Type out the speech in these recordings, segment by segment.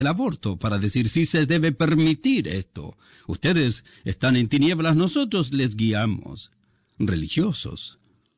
el aborto para decir si se debe permitir esto. Ustedes están en tinieblas, nosotros les guiamos. Religiosos.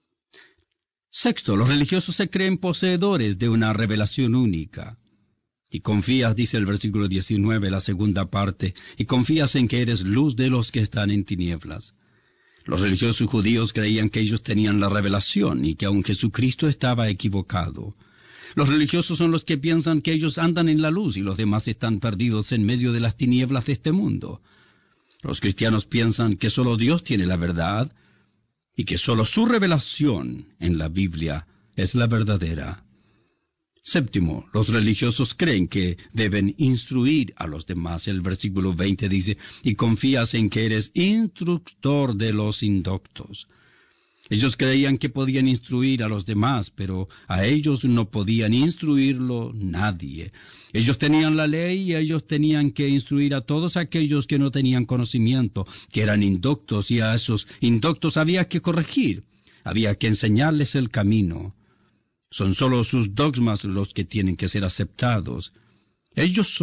Sexto, los religiosos se creen poseedores de una revelación única. Y confías, dice el versículo 19, la segunda parte, y confías en que eres luz de los que están en tinieblas. Los religiosos judíos creían que ellos tenían la revelación y que aun Jesucristo estaba equivocado. Los religiosos son los que piensan que ellos andan en la luz y los demás están perdidos en medio de las tinieblas de este mundo. Los cristianos piensan que solo Dios tiene la verdad y que solo su revelación en la Biblia es la verdadera. Séptimo, los religiosos creen que deben instruir a los demás. El versículo 20 dice, y confías en que eres instructor de los indoctos. Ellos creían que podían instruir a los demás, pero a ellos no podían instruirlo nadie. Ellos tenían la ley y ellos tenían que instruir a todos aquellos que no tenían conocimiento, que eran indoctos, y a esos indoctos había que corregir, había que enseñarles el camino. Son solo sus dogmas los que tienen que ser aceptados. Ellos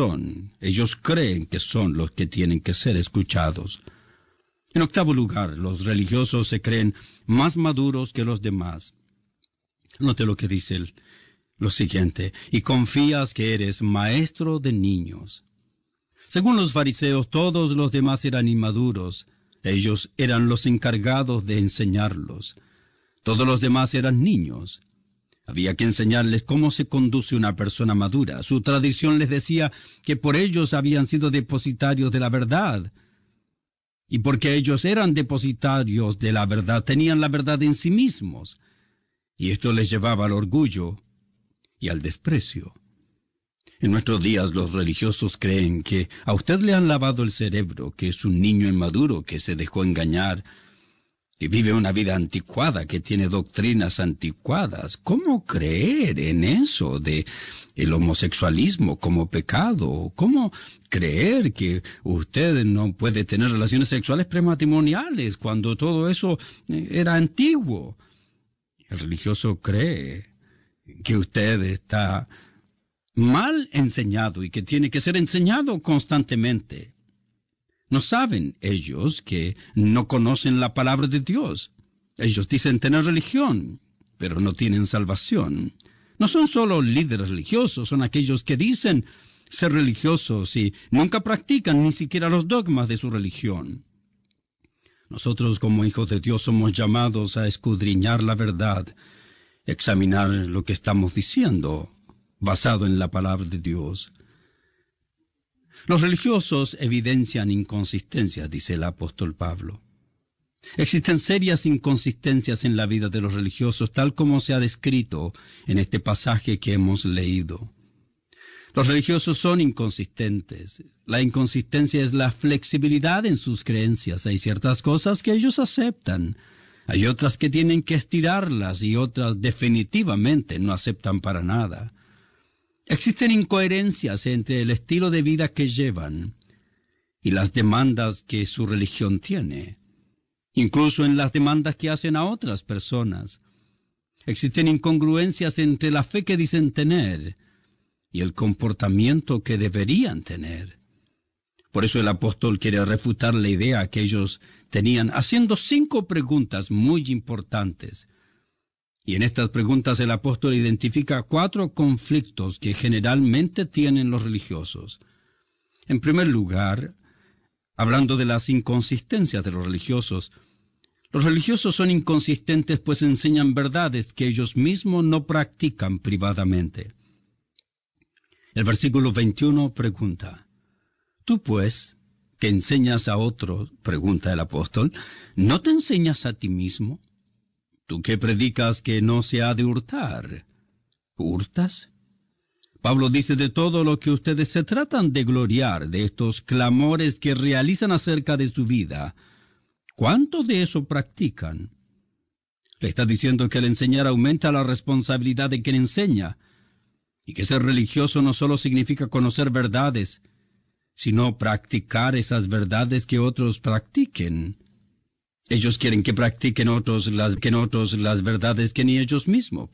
creen que son los que tienen que ser escuchados. En octavo lugar, los religiosos se creen más maduros que los demás. Note lo que dice lo siguiente, y confías que eres maestro de niños. Según los fariseos, todos los demás eran inmaduros. Ellos eran los encargados de enseñarlos. Todos los demás eran niños. Había que enseñarles cómo se conduce una persona madura. Su tradición les decía que por ellos habían sido depositarios de la verdad. Y porque ellos eran depositarios de la verdad, tenían la verdad en sí mismos. Y esto les llevaba al orgullo y al desprecio. En nuestros días los religiosos creen que a usted le han lavado el cerebro, que es un niño inmaduro que se dejó engañar, que vive una vida anticuada, que tiene doctrinas anticuadas. ¿Cómo creer en eso de el homosexualismo como pecado? ¿Cómo creer que usted no puede tener relaciones sexuales prematrimoniales cuando todo eso era antiguo? El religioso cree que usted está mal enseñado y que tiene que ser enseñado constantemente. No saben ellos que no conocen la palabra de Dios. Ellos dicen tener religión, pero no tienen salvación. No son solo líderes religiosos, son aquellos que dicen ser religiosos y nunca practican ni siquiera los dogmas de su religión. Nosotros como hijos de Dios somos llamados a escudriñar la verdad, examinar lo que estamos diciendo, basado en la palabra de Dios. Los religiosos evidencian inconsistencias, dice el apóstol Pablo. Existen serias inconsistencias en la vida de los religiosos, tal como se ha descrito en este pasaje que hemos leído. Los religiosos son inconsistentes. La inconsistencia es la flexibilidad en sus creencias. Hay ciertas cosas que ellos aceptan. Hay otras que tienen que estirarlas y otras definitivamente no aceptan para nada. Existen incoherencias entre el estilo de vida que llevan y las demandas que su religión tiene, incluso en las demandas que hacen a otras personas. Existen incongruencias entre la fe que dicen tener y el comportamiento que deberían tener. Por eso el apóstol quiere refutar la idea que ellos tenían, haciendo 5 preguntas muy importantes. Y en estas preguntas el apóstol identifica 4 conflictos que generalmente tienen los religiosos. En primer lugar, hablando de las inconsistencias de los religiosos son inconsistentes pues enseñan verdades que ellos mismos no practican privadamente. El versículo 21 pregunta, «Tú pues, que enseñas a otros», pregunta el apóstol, «¿no te enseñas a ti mismo? Tú que predicas que no se ha de hurtar, ¿hurtas?». Pablo dice de todo lo que ustedes se tratan de gloriar, de estos clamores que realizan acerca de su vida. ¿Cuánto de eso practican? Le está diciendo que el enseñar aumenta la responsabilidad de quien enseña, y que ser religioso no solo significa conocer verdades, sino practicar esas verdades que otros practiquen. Ellos quieren que practiquen otros las verdades que ni ellos mismos